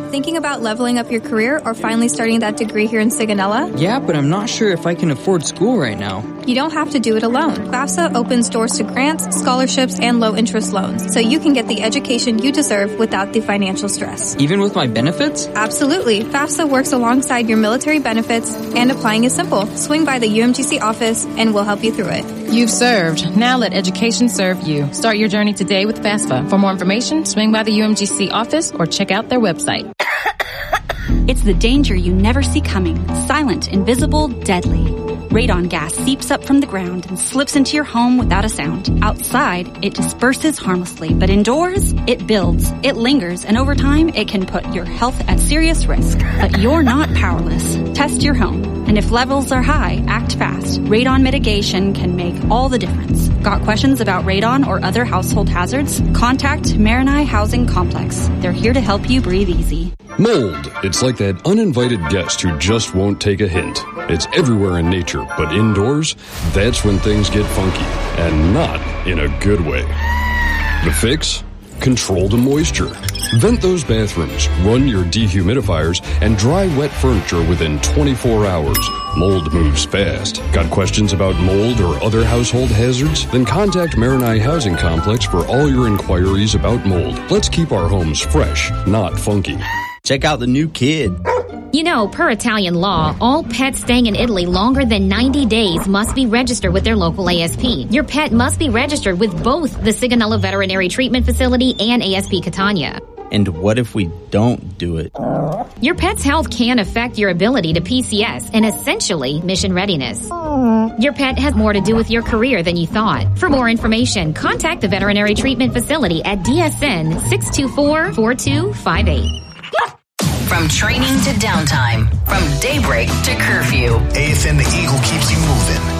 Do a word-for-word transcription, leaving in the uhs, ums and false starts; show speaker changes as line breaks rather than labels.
Thinking about leveling up your career or finally starting that degree here in Sigonella?
Yeah, but I'm not sure if I can afford school right now.
You don't have to do it alone. FAFSA opens doors to grants, scholarships, and low-interest loans, so you can get the education you deserve without the financial stress.
Even with my benefits?
Absolutely. FAFSA works alongside your military benefits, and applying is simple. Swing by the U M G C office, and we'll help you through it.
You've served. Now let education serve you. Start your journey today with FAFSA. For more information, swing by the U M G C office or check out their website.
It's the danger you never see coming. Silent, invisible, deadly. Radon gas seeps up from the ground and slips into your home without a sound. Outside, it disperses harmlessly, but indoors, it builds, it lingers, and over time, it can put your health at serious risk. But you're not powerless. Test your home. And if levels are high, act fast. Radon mitigation can make all the difference. Got questions about radon or other household hazards? Contact Marinai Housing Complex. They're here to help you breathe easy.
Mold. It's like that uninvited guest who just won't take a hint. It's everywhere in nature, but indoors, that's when things get funky, and not in a good way. The fix? Control the moisture. Vent those bathrooms, run your dehumidifiers, and dry wet furniture within twenty-four hours. Mold moves fast. Got questions about mold or other household hazards? Then contact Marinai Housing Complex for all your inquiries about mold. Let's keep our homes fresh, not funky.
Check out the new kid.
You know, per Italian law, all pets staying in Italy longer than ninety days must be registered with their local A S P. Your pet must be registered with both the Sigonella Veterinary Treatment Facility and A S P Catania.
And what if we don't do it?
Your pet's health can affect your ability to P C S and essentially mission readiness. Your pet has more to do with your career than you thought. For more information, contact the Veterinary Treatment Facility at D S N six two four, four two five eight.
From training to downtime, from daybreak to curfew,
A F M The Eagle keeps you moving.